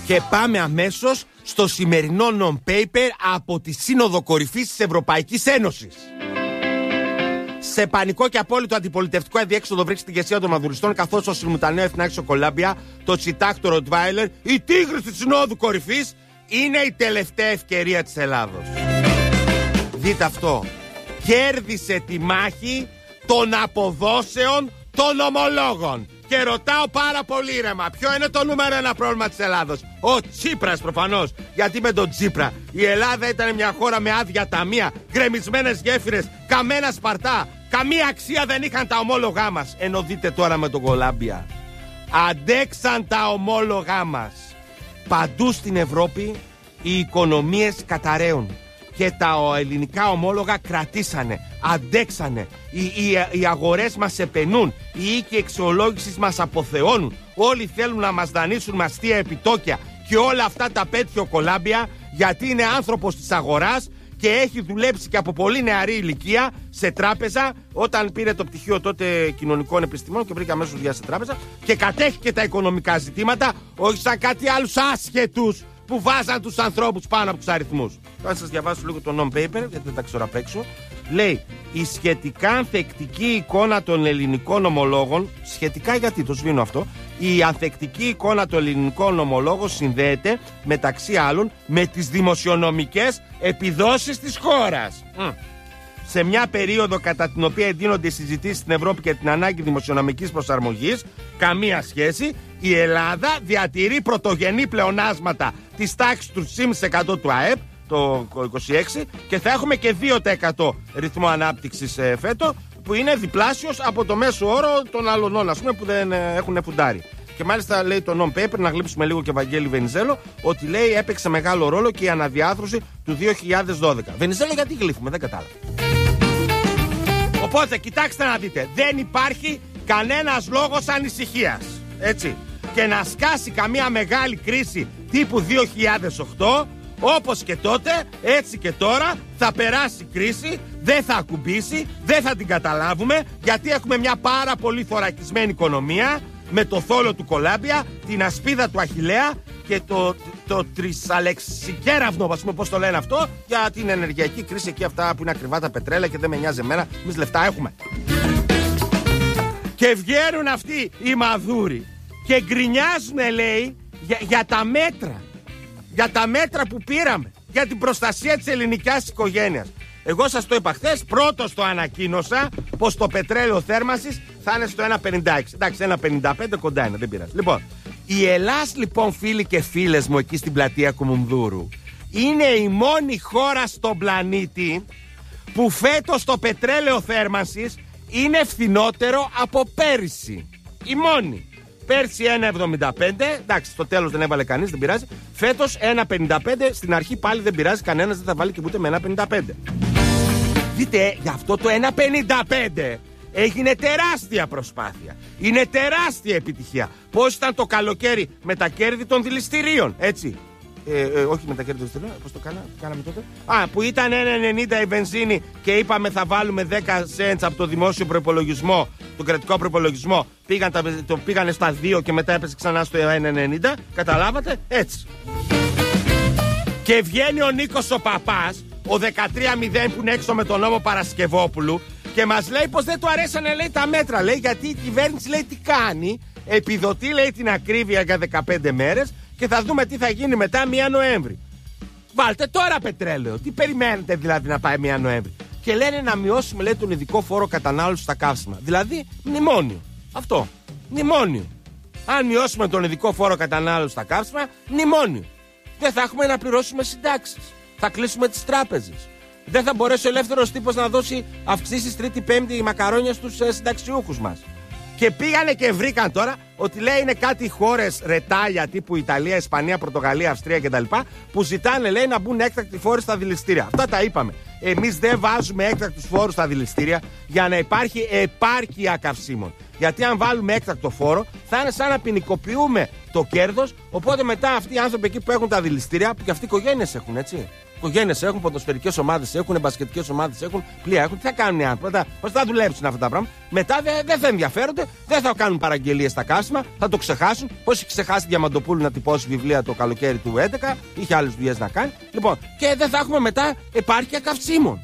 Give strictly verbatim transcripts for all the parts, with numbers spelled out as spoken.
Και πάμε αμέσως στο σημερινό non-paper από τη Σύνοδο Κορυφής της Ευρωπαϊκής Ένωσης. Σε πανικό και απόλυτο αντιπολιτευτικό αδιέξοδο βρίσκεται η ηγεσία των μαδουριστών, καθώς ο Σιμουτανέο Εθνάρχης ο Κολάμπια, το Τσιτάκ, το Ροτβάιλερ, οι τίγρες της Συνόδου Κορυφής, είναι η τελευταία ευκαιρία της Ελλάδος. Δείτε αυτό. Κέρδισε τη μάχη των αποδόσεων των ομολόγων. Και ρωτάω πάρα πολύ ήρεμα, ποιο είναι το νούμερο ένα πρόβλημα της Ελλάδος? Ο Τσίπρας προφανώς. Γιατί με τον Τσίπρα η Ελλάδα ήταν μια χώρα με άδεια ταμεία, γκρεμισμένες γέφυρες, καμένα σπαρτά. Καμία αξία δεν είχαν τα ομόλογά μας. Ενώ δείτε τώρα με τον Κολάμπια. Αντέξαν τα ομόλογά μας. Παντού στην Ευρώπη οι οικονομίες καταραίουν. Και τα ελληνικά ομόλογα κρατήσανε, αντέξανε. Οι, οι, οι αγορές μας επενούν, οι οίκοι εξολόγησης μας αποθεώνουν. Όλοι θέλουν να μας δανείσουν με αστεία επιτόκια. Και όλα αυτά τα πέτυχε ο Κολάμπια, γιατί είναι άνθρωπος της αγοράς και έχει δουλέψει και από πολύ νεαρή ηλικία σε τράπεζα. Όταν πήρε το πτυχίο τότε κοινωνικών επιστημών και βρήκε αμέσως δουλειά σε τράπεζα, και κατέχει και τα οικονομικά ζητήματα, όχι σαν κάτι άλλους άσχετους που βάζαν τους ανθρώπους πάνω από τους αριθμούς. Θα σας διαβάσω λίγο το non-paper, γιατί δεν τα ξέρω απ' έξω. Λέει, η σχετικά ανθεκτική εικόνα των ελληνικών ομολόγων, σχετικά γιατί το σβήνω αυτό, η ανθεκτική εικόνα των ελληνικών ομολόγων συνδέεται μεταξύ άλλων με τις δημοσιονομικές επιδόσεις της χώρας. Mm. Σε μια περίοδο κατά την οποία εντείνονται οι συζητήσεις στην Ευρώπη και την ανάγκη δημοσιονομικής προσαρμογής, καμία σχέση, η Ελλάδα διατηρεί πρωτογενή πλεονάσματα της τάξης του τρία κόμμα πέντε τοις εκατό του ΑΕΠ το είκοσι έξι και θα έχουμε και δύο τοις εκατό ρυθμό ανάπτυξης ε, φέτο, που είναι διπλάσιος από το μέσο όρο των αλλωνών, ας πούμε, που δεν ε, έχουν φουντάρει. Και μάλιστα λέει το non-paper, να γλύψουμε λίγο και Βαγγέλη Βενιζέλο, ότι λέει έπαιξε μεγάλο ρόλο και η αναδιάθρωση του δύο χιλιάδες δώδεκα. Βενιζέλο, γιατί γλύφουμε, δεν κατάλαβα. Οπότε κοιτάξτε να δείτε, δεν υπάρχει κανένας λόγος ανησυχίας, έτσι. Και να σκάσει καμία μεγάλη κρίση τύπου δύο χιλιάδες οκτώ, όπως και τότε, έτσι και τώρα θα περάσει η κρίση, δεν θα ακουμπήσει, δεν θα την καταλάβουμε, γιατί έχουμε μια πάρα πολύ θωρακισμένη οικονομία, με το θόλο του Κολάμπια, την ασπίδα του Αχιλλέα και το, το, το τρισαλεξικέραυνο, ας πούμε, πώς το λένε αυτό, για την ενεργειακή κρίση, εκεί αυτά που είναι ακριβά τα πετρέλαια και δεν με νοιάζει εμένα, εμείς λεφτά έχουμε. Και βγαίνουν αυτοί οι μαδούροι και γκρινιάζουν, λέει, για, για τα μέτρα. Για τα μέτρα που πήραμε για την προστασία της ελληνικής οικογένειας. Εγώ σας το είπα χθες, πρώτος το ανακοίνωσα, πως το πετρέλαιο θέρμανσης θα είναι στο ένα πενήντα έξι. Εντάξει, ένα πενήντα πέντε κοντά είναι, δεν πειράζει. Λοιπόν, η Ελλάς, λοιπόν, φίλοι και φίλες μου, εκεί στην πλατεία Κουμουνδούρου, είναι η μόνη χώρα στον πλανήτη που φέτος το πετρέλαιο θέρμανσης είναι φθηνότερο από πέρυσι. Η μόνη. Πέρσι ένα εβδομήντα πέντε, εντάξει, στο τέλος δεν έβαλε κανείς, δεν πειράζει. Φέτος ένα πενήντα πέντε, στην αρχή πάλι δεν πειράζει, κανένας δεν θα βάλει και ούτε με ένα πενήντα πέντε. Δείτε, γι' αυτό το ένα πενήντα πέντε έγινε τεράστια προσπάθεια. Είναι τεράστια επιτυχία. Πώς ήταν το καλοκαίρι με τα κέρδη των δηληστηρίων, έτσι. Ε, ε, όχι με τα κέρδη των δηληστηρίων, πώς το κάνα, κάναμε τότε. Α, που ήταν ένα ενενήντα η βενζίνη και είπαμε θα βάλουμε δέκα cents από το δημόσιο προϋπολογισμό, τον κρατικό προϋπολογισμό. Πήγαν τα, το πήγανε στα δύο και μετά έπεσε ξανά στο ένα ενενήντα. Καταλάβατε, έτσι. Και βγαίνει ο Νίκος ο Παπάς, ο δεκατρία μηδέν που είναι έξω με τον νόμο Παρασκευόπουλου, και μας λέει πως δεν του αρέσανε, λέει, τα μέτρα. Λέει, γιατί η κυβέρνηση, λέει, τι κάνει? Επιδοτεί, λέει, την ακρίβεια για δεκαπέντε μέρες και θα δούμε τι θα γίνει μετά πρώτη Νοέμβρη. Βάλτε τώρα πετρέλαιο. Τι περιμένετε δηλαδή να πάει πρώτη Νοέμβρη? Και λένε να μειώσουμε, λέει, τον ειδικό φόρο κατανάλωσης στα καύσιμα. Δηλαδή μνημόνιο. Αυτό. Μνημόνιο. Αν μειώσουμε τον ειδικό φόρο κατανάλωσης στα καύσιμα, μνημόνιο. Δεν θα έχουμε να πληρώσουμε συντάξεις. Θα κλείσουμε τις τράπεζες. Δεν θα μπορέσει ο ελεύθερος τύπος να δώσει αυξήσεις τρίτη-πέμπτη μακαρόνια στους ε, συνταξιούχους μας. Και πήγανε και βρήκαν τώρα ότι, λέει, είναι κάτι χώρες ρετάλια τύπου Ιταλία, Ισπανία, Πορτογαλία, Αυστρία κτλ. Που ζητάνε, λέει, να μπουν έκτακτοι φόροι στα δηληστήρια. Αυτά τα είπαμε. Εμείς δεν βάζουμε έκτακτους φόρους στα δηληστήρια για να υπάρχει επάρκεια καυσίμων. Γιατί αν βάλουμε έκτακτο φόρο θα είναι σαν να ποινικοποιούμε το κέρδος. Οπότε μετά αυτοί οι άνθρωποι εκεί που έχουν τα δηληστήρια, που και αυτοί οι οικογένειες έχουν, έτσι. οικογένειες έχουν, ποδοσφαιρικές ομάδες έχουν, μπασκετικές ομάδες έχουν, πλοία έχουν. Τι θα κάνουν οι άνθρωποι, πώς θα δουλέψουν αυτά τα πράγματα. Μετά δεν δε θα ενδιαφέρονται, δεν θα κάνουν παραγγελίες στα καύσιμα, θα το ξεχάσουν. Πώς έχει ξεχάσει Διαμαντοπούλου να τυπώσει βιβλία το καλοκαίρι του έντεκα, είχε άλλες δουλειές να κάνει. Λοιπόν, και δεν θα έχουμε μετά επάρκεια καυσίμων.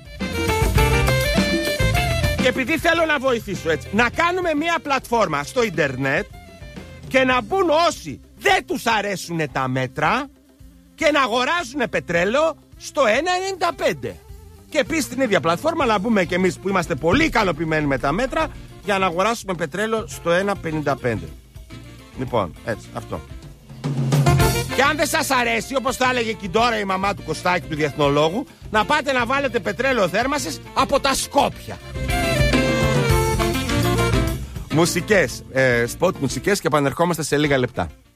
Και επειδή θέλω να βοηθήσω έτσι, να κάνουμε μια πλατφόρμα στο ίντερνετ και να μπουν όσοι δεν τους αρέσουν τα μέτρα και να αγοράζουν πετρέλαιο στο ένα ενενήντα πέντε. Και επίσης στην ίδια πλατφόρμα να μπούμε και εμείς που είμαστε πολύ ικανοποιημένοι με τα μέτρα για να αγοράσουμε πετρέλαιο στο ένα πενήντα πέντε. Λοιπόν, έτσι, αυτό. Και αν δεν σας αρέσει, όπως θα έλεγε και τώρα η μαμά του Κωστάκη του Διεθνολόγου, να πάτε να βάλετε πετρέλαιο θέρμασης από τα Σκόπια. Μουσικές, ε, σποτ μουσικές και επανερχόμαστε σε λίγα λεπτά.